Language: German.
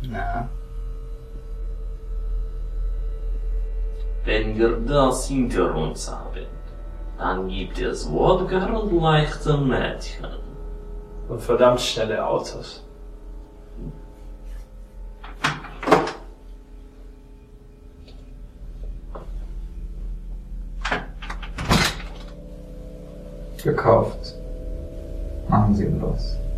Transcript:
Na. Wenn wir das hinter uns haben, dann gibt es Wodka und leichte Mädchen. Und verdammt schnelle Autos. Gekauft. Machen Sie ihn los.